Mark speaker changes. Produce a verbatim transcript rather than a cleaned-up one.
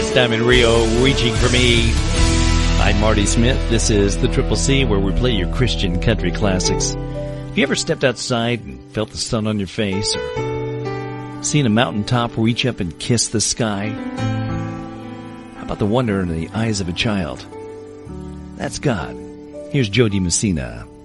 Speaker 1: Last time in Rio, Reaching for Me. I'm Marty Smith. This is the Triple C, where we play your Christian country classics. Have you ever stepped outside and felt the sun on your face, or seen a mountaintop reach up and kiss the sky? How about the wonder in the eyes of a child? That's God. Here's Joe DiMessina.